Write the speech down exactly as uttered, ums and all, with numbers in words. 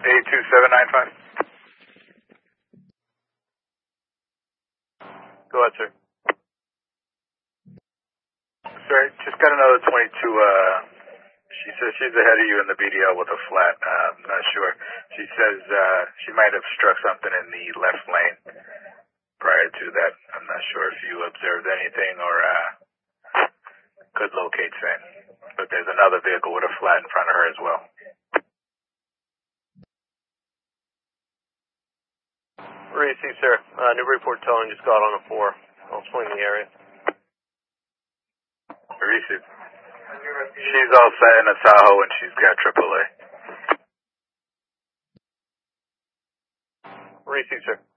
eight two seven nine five. Go ahead, sir. Sir, just got another twenty-two, uh, she says she's ahead of you in the B D L with a flat, uh, I'm not sure. She says, uh, she might have struck something in the left lane prior to that. I'm not sure if you observed anything or, uh, could locate same. But there's another vehicle with a flat in front of her as well. Receive, sir. Uh, new report towing just got on a four. I'll swing the area. Receive. She's all set in a Tahoe and she's got triple A. Receive, sir.